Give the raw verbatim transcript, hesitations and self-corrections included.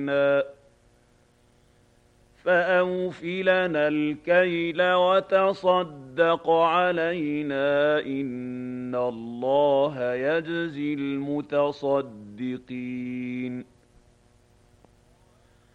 فأوف لنا الكيل وتصدق علينا إن الله يجزي المتصدقين